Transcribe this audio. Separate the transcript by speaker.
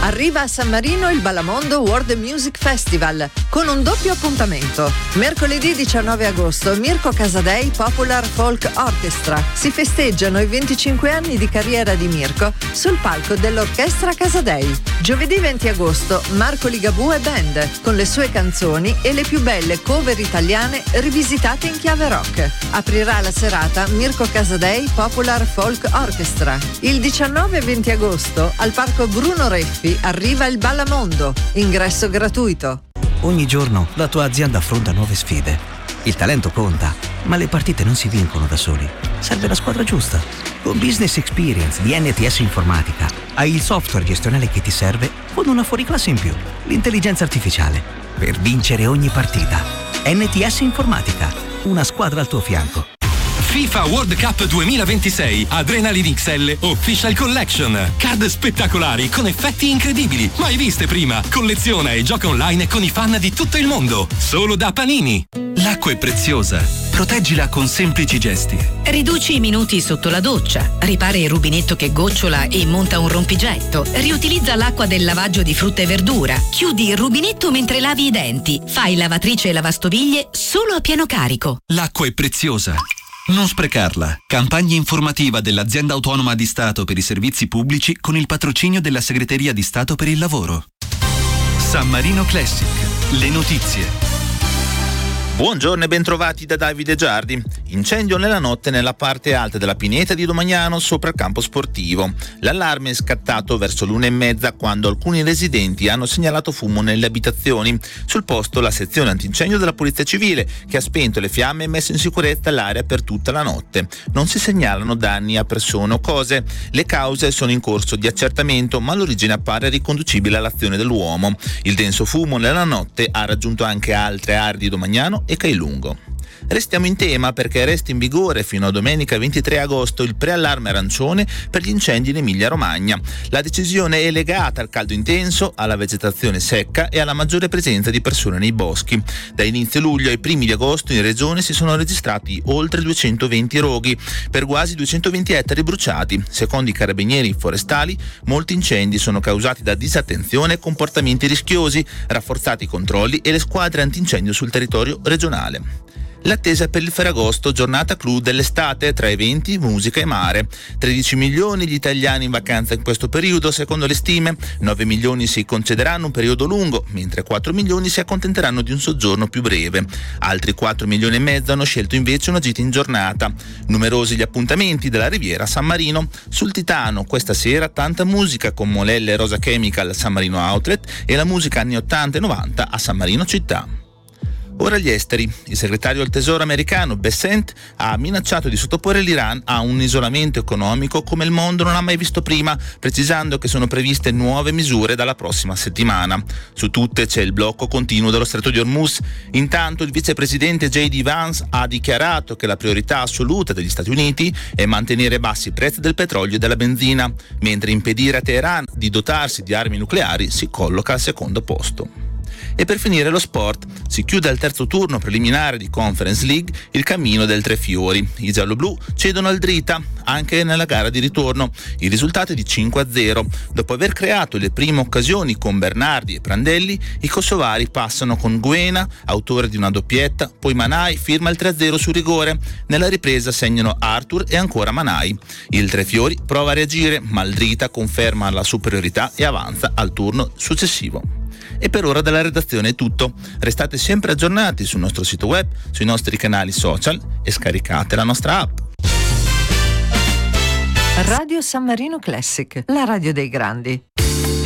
Speaker 1: Arriva a San Marino il Ballamondo World Music Festival con un doppio appuntamento. Mercoledì 19 agosto Mirko Casadei Popular Folk Orchestra. Si festeggiano i 25 anni di carriera di Mirko sul palco dell'Orchestra Casadei. Giovedì 20 agosto Marco Ligabue Band con le sue canzoni e le più belle cover italiane rivisitate in chiave rock. Aprirà la serata Mirko Casadei Popular Folk Orchestra. Il 19 e 20 agosto al parco Bruno Reffi arriva il Ballamondo, ingresso gratuito.
Speaker 2: Ogni giorno la tua azienda affronta nuove sfide. Il talento conta, ma le partite non si vincono da soli. Serve la squadra giusta. Con Business Experience di NTS Informatica hai il software gestionale che ti serve con una fuoriclasse in più, l'intelligenza artificiale, per vincere ogni partita. NTS Informatica, una squadra al tuo fianco.
Speaker 3: FIFA World Cup 2026 Adrenaline XL Official Collection. Card spettacolari con effetti incredibili, mai viste prima. Colleziona e gioca online con i fan di tutto il mondo. Solo da Panini. L'acqua è preziosa. Proteggila con semplici gesti.
Speaker 4: Riduci i minuti sotto la doccia. Ripara il rubinetto che gocciola e monta un rompigetto. Riutilizza l'acqua del lavaggio di frutta e verdura. Chiudi il rubinetto mentre lavi i denti. Fai lavatrice e lavastoviglie solo a pieno carico.
Speaker 3: L'acqua è preziosa. Non sprecarla. Campagna informativa dell'Azienda Autonoma di Stato per i Servizi Pubblici con il patrocinio della Segreteria di Stato per il Lavoro. San Marino Classic. Le notizie.
Speaker 5: Buongiorno e bentrovati da Davide Giardi. Incendio nella notte nella parte alta della pineta di Domagnano sopra il campo sportivo. L'allarme è scattato verso l'1:30 quando alcuni residenti hanno segnalato fumo nelle abitazioni. Sul posto la sezione antincendio della Polizia Civile che ha spento le fiamme e messo in sicurezza l'area per tutta la notte. Non si segnalano danni a persone o cose. Le cause sono in corso di accertamento ma l'origine appare riconducibile all'azione dell'uomo. Il denso fumo nella notte ha raggiunto anche altre aree di Domagnano e Cailungo. Restiamo in tema perché resta in vigore fino a domenica 23 agosto il preallarme arancione per gli incendi in Emilia-Romagna. La decisione è legata al caldo intenso, alla vegetazione secca e alla maggiore presenza di persone nei boschi. Da inizio luglio ai primi di agosto in regione si sono registrati oltre 220 roghi per quasi 220 ettari bruciati. Secondo i carabinieri forestali, molti incendi sono causati da disattenzione e comportamenti rischiosi, rafforzati i controlli e le squadre antincendio sul territorio regionale. L'attesa per il Ferragosto, giornata clou dell'estate tra eventi, musica e mare. 13 milioni gli italiani in vacanza in questo periodo, secondo le stime. 9 milioni si concederanno un periodo lungo, mentre 4 milioni si accontenteranno di un soggiorno più breve. Altri 4 milioni e mezzo hanno scelto invece una gita in giornata. Numerosi gli appuntamenti della Riviera San Marino. Sul Titano questa sera tanta musica con Molelle e Rosa Chemical al San Marino Outlet e la musica anni 80 e 90 a San Marino Città. Ora gli esteri. Il segretario del Tesoro americano Bessent ha minacciato di sottoporre l'Iran a un isolamento economico come il mondo non ha mai visto prima, precisando che sono previste nuove misure dalla prossima settimana. Su tutte c'è il blocco continuo dello Stretto di Hormuz. Intanto il vicepresidente J.D. Vance ha dichiarato che la priorità assoluta degli Stati Uniti è mantenere bassi i prezzi del petrolio e della benzina, mentre impedire a Teheran di dotarsi di armi nucleari si colloca al secondo posto. E per finire lo sport, si chiude al terzo turno preliminare di Conference League il cammino del Tre Fiori. I gialloblu cedono al Drita anche nella gara di ritorno. Il risultato è di 5-0. Dopo aver creato le prime occasioni con Bernardi e Prandelli, i kosovari passano con Guena, autore di una doppietta, poi Manai firma il 3-0 su rigore. Nella ripresa segnano Arthur e ancora Manai. Il Tre Fiori prova a reagire, ma il Drita conferma la superiorità e avanza al turno successivo. E per ora dalla redazione è tutto. Restate sempre aggiornati sul nostro sito web, sui nostri canali social e scaricate la nostra app.
Speaker 1: Radio San Marino Classic, la radio dei grandi.